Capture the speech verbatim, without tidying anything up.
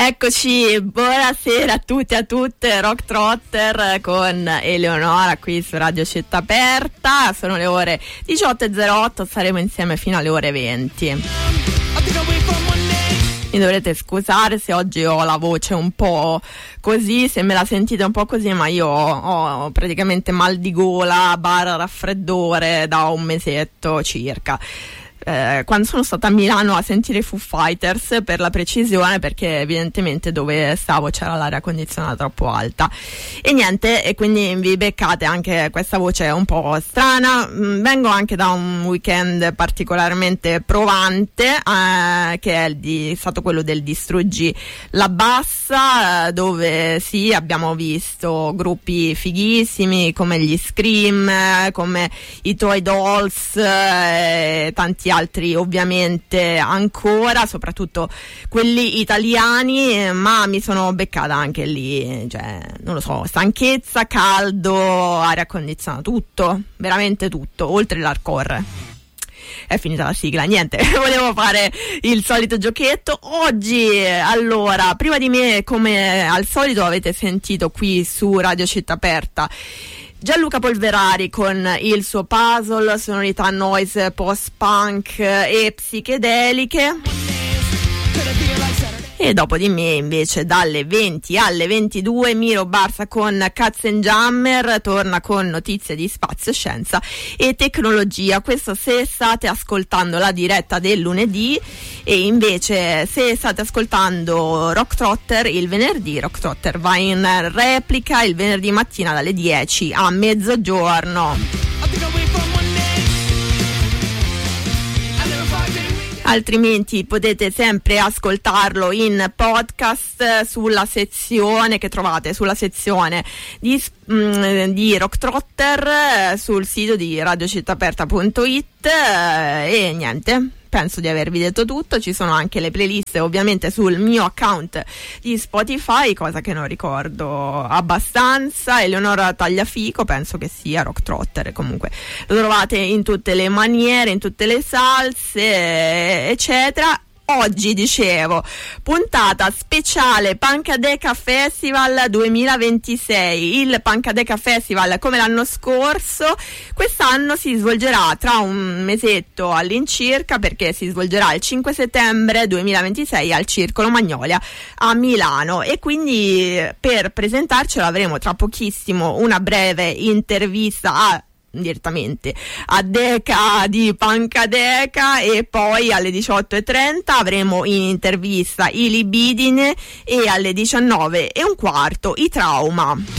Eccoci, buonasera a tutti e a tutte, Rock Trotter con Eleonora qui su Radio Città Aperta. Sono le ore diciotto e zero otto, saremo insieme fino alle ore venti. Mi dovrete scusare se oggi ho la voce un po' così, se me la sentite un po' così, ma io ho, ho praticamente mal di gola barra raffreddore da un mesetto circa. Eh, quando sono stata a Milano a sentire i Foo Fighters, per la precisione, perché evidentemente dove stavo c'era l'aria condizionata troppo alta e niente, e quindi vi beccate anche questa voce un po' strana. Mm, vengo anche da un weekend particolarmente provante, eh, che è, di, è stato quello del Distruggi la Bassa, eh, dove sì, abbiamo visto gruppi fighissimi come gli Scream, eh, come i Toy Dolls e eh, tanti altri altri ovviamente ancora, soprattutto quelli italiani, ma mi sono beccata anche lì, cioè non lo so, stanchezza, caldo, aria condizionata, tutto, veramente tutto, oltre l'hardcore. È finita la sigla, niente, volevo fare il solito giochetto. Oggi, allora, prima di me, come al solito avete sentito qui su Radio Città Aperta, Gianluca Polverari con il suo puzzle, sonorità noise post-punk e psichedeliche. E dopo di me invece dalle venti alle ventidue Miro Barsa con Katzenjammer torna con notizie di spazio, scienza e tecnologia. Questo se state ascoltando la diretta del lunedì, e invece se state ascoltando Rock Trotter il venerdì, Rock Trotter va in replica il venerdì mattina dalle dieci a mezzogiorno. Altrimenti potete sempre ascoltarlo in podcast sulla sezione che trovate sulla sezione di, mh, di Rock Trotter sul sito di radio città aperta punto it, e niente, penso di avervi detto tutto. Ci sono anche le playlist ovviamente sul mio account di Spotify, cosa che non ricordo abbastanza. Eleonora Tagliafico penso che sia Rock Trotter, comunque lo trovate in tutte le maniere, in tutte le salse eccetera. Oggi dicevo, puntata speciale Pancadeca Festival duemilaventisei. Il Pancadeca Festival, come l'anno scorso, quest'anno si svolgerà tra un mesetto all'incirca, perché si svolgerà il cinque settembre duemilaventisei al Circolo Magnolia a Milano, e quindi per presentarcelo avremo tra pochissimo una breve intervista a direttamente a Deca di Pancadeca, e poi alle diciotto e trenta avremo in intervista i Libidine, e alle diciannove e un quarto i Trauma.